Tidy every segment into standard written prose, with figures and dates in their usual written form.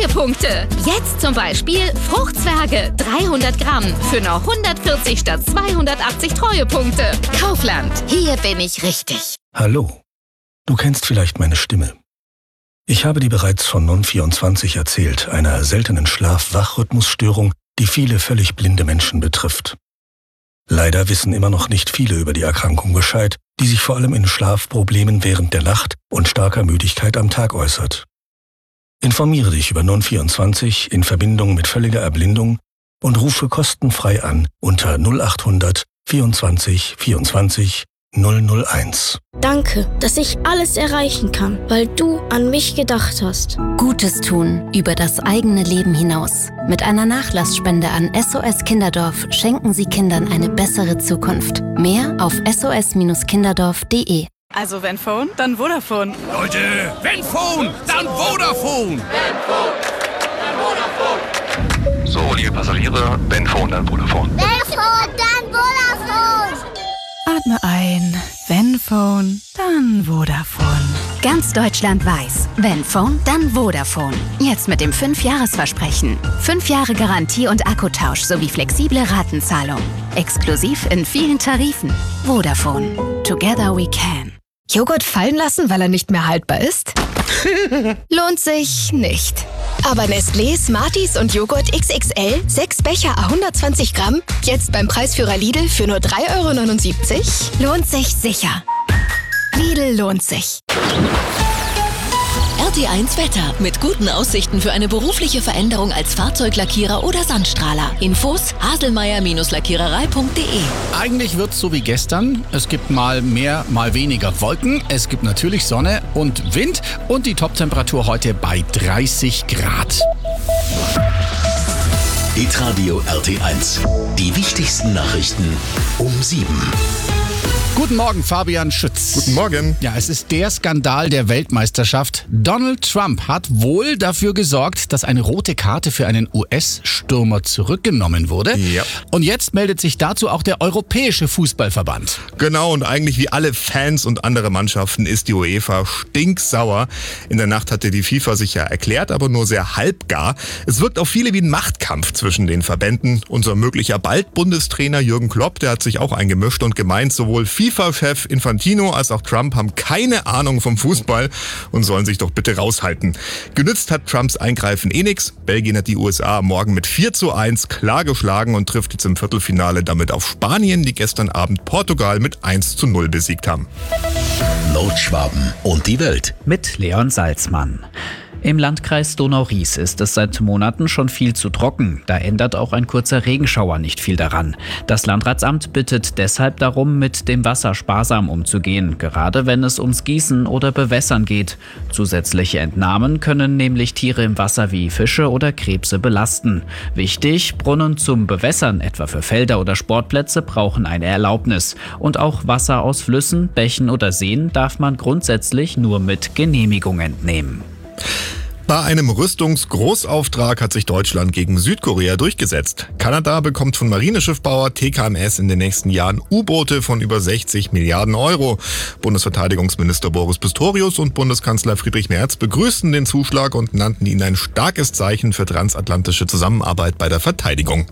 Treuepunkte. Jetzt zum Beispiel Fruchtzwerge 300 Gramm für nur 140 statt 280 Treuepunkte. Kaufland, hier bin ich richtig. Hallo, du kennst vielleicht meine Stimme. Ich habe dir bereits von Non24 erzählt, einer seltenen Schlaf-Wach-Rhythmusstörung, die viele völlig blinde Menschen betrifft. Leider wissen immer noch nicht viele über die Erkrankung Bescheid, die sich vor allem in Schlafproblemen während der Nacht und starker Müdigkeit am Tag äußert. Informiere dich über Non24 in Verbindung mit völliger Erblindung und rufe kostenfrei an unter 0800 24 24 001. Danke, dass ich alles erreichen kann, weil du an mich gedacht hast. Gutes tun über das eigene Leben hinaus. Mit einer Nachlassspende an SOS Kinderdorf schenken Sie Kindern eine bessere Zukunft. Mehr auf sos-kinderdorf.de. Also wenn Phone, dann Vodafone. Leute, wenn Phone, dann Vodafone. So, liebe Passagiere, wenn Phone, dann Vodafone. Wenn Phone, dann Vodafone. Atme ein. Wenn Phone, dann Vodafone. Ganz Deutschland weiß, wenn Phone, dann Vodafone. Jetzt mit dem 5-Jahres-Versprechen. 5 Jahre Garantie und Akkutausch sowie flexible Ratenzahlung. Exklusiv in vielen Tarifen. Vodafone. Together we can. Joghurt fallen lassen, weil er nicht mehr haltbar ist? Lohnt sich nicht. Aber Nestlé, Smarties und Joghurt XXL, 6 Becher à 120 Gramm, jetzt beim Preisführer Lidl für nur 3,79 €? Lohnt sich sicher. Lidl lohnt sich. RT1 Wetter. Mit guten Aussichten für eine berufliche Veränderung als Fahrzeuglackierer oder Sandstrahler. Infos haselmeier-lackiererei.de. Eigentlich wird's so wie gestern. Es gibt mal mehr, mal weniger Wolken. Es gibt natürlich Sonne und Wind. Und die Toptemperatur heute bei 30 Grad. Hitradio RT1. Die wichtigsten Nachrichten um 7. Guten Morgen, Fabian Schütz. Guten Morgen. Ja, es ist der Skandal der Weltmeisterschaft. Donald Trump hat wohl dafür gesorgt, dass eine rote Karte für einen US-Stürmer zurückgenommen wurde. Ja. Und jetzt meldet sich dazu auch der Europäische Fußballverband. Genau, und eigentlich wie alle Fans und andere Mannschaften ist die UEFA stinksauer. In der Nacht hatte die FIFA sich ja erklärt, aber nur sehr halbgar. Es wirkt auf viele wie ein Machtkampf zwischen den Verbänden. Unser möglicher bald Bundestrainer Jürgen Klopp, der hat sich auch eingemischt und gemeint, sowohl FIFA-Chef Infantino als auch Trump haben keine Ahnung vom Fußball und sollen sich doch bitte raushalten. Genützt hat Trumps Eingreifen nix. Belgien hat die USA am Morgen mit 4:1 klar geschlagen und trifft jetzt im Viertelfinale damit auf Spanien, die gestern Abend Portugal mit 1:0 besiegt haben. Nordschwaben und die Welt. Mit Leon Salzmann. Im Landkreis Donau-Ries ist es seit Monaten schon viel zu trocken. Da ändert auch ein kurzer Regenschauer nicht viel daran. Das Landratsamt bittet deshalb darum, mit dem Wasser sparsam umzugehen, gerade wenn es ums Gießen oder Bewässern geht. Zusätzliche Entnahmen können nämlich Tiere im Wasser wie Fische oder Krebse belasten. Wichtig, Brunnen zum Bewässern, etwa für Felder oder Sportplätze, brauchen eine Erlaubnis. Und auch Wasser aus Flüssen, Bächen oder Seen darf man grundsätzlich nur mit Genehmigung entnehmen. Bei einem Rüstungsgroßauftrag hat sich Deutschland gegen Südkorea durchgesetzt. Kanada bekommt von Marineschiffbauer TKMS in den nächsten Jahren U-Boote von über 60 Milliarden Euro. Bundesverteidigungsminister Boris Pistorius und Bundeskanzler Friedrich Merz begrüßten den Zuschlag und nannten ihn ein starkes Zeichen für transatlantische Zusammenarbeit bei der Verteidigung.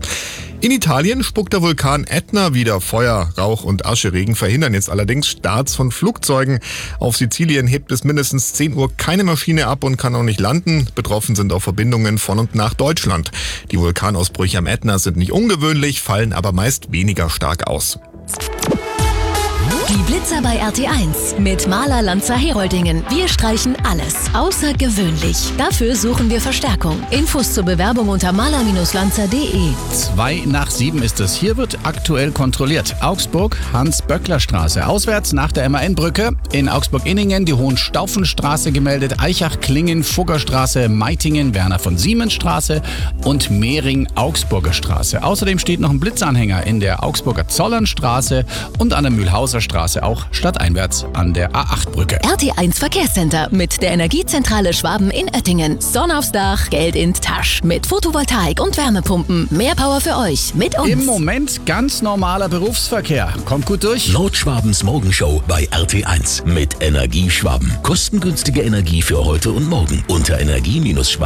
In Italien spuckt der Vulkan Ätna wieder Feuer, Rauch und Ascheregen verhindern jetzt allerdings Starts von Flugzeugen. Auf Sizilien hebt bis mindestens 10 Uhr keine Maschine ab und kann auch nicht landen. Betroffen sind auch Verbindungen von und nach Deutschland. Die Vulkanausbrüche am Ätna sind nicht ungewöhnlich, fallen aber meist weniger stark aus. Die Blitzer bei RT1 mit Maler Lanzer Heroldingen. Wir streichen alles außergewöhnlich. Dafür suchen wir Verstärkung. Infos zur Bewerbung unter maler-lanzer.de. 6:05 ist es. Hier wird aktuell kontrolliert. Augsburg, Hans-Böckler-Straße. Auswärts nach der MAN-Brücke. In Augsburg-Inningen die Hohenstaufenstraße gemeldet. Eichach-Klingen, Fuggerstraße, Meitingen, Werner-von-Siemens-Straße und Mehring-Augsburger Straße. Außerdem steht noch ein Blitzanhänger in der Augsburger Zollernstraße und an der Mühlhauser Straße, auch stadteinwärts an der A8-Brücke. RT1 Verkehrscenter mit der Energiezentrale Schwaben in Oettingen. Sonne aufs Dach, Geld in Tasch. Mit Photovoltaik und Wärmepumpen. Mehr Power für euch mit uns. Im Moment ganz normaler Berufsverkehr. Kommt gut durch. Nordschwabens Morgenshow bei RT1 mit Energie Schwaben. Kostengünstige Energie für heute und morgen unter energie-schwaben.